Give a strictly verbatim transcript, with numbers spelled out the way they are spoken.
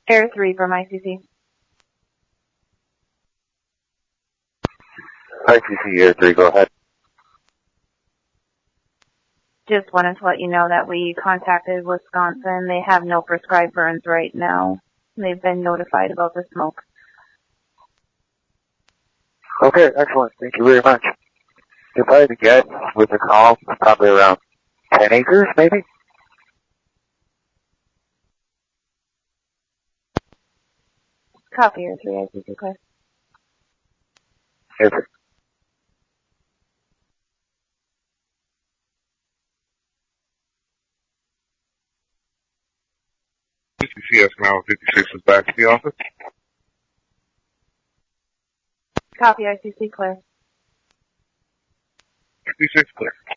Air three from I C C. I C C Air three, go ahead. Just wanted to let you know that we contacted Wisconsin. They have no prescribed burns right now. They've been notified about the smoke. Okay, excellent. Thank you very much. If I had to guess with the call, probably around ten acres, maybe? Copy Air three, I C C clear. Air three. C S now fifty-six is back to the office. Copy I C C clear. fifty-six clear.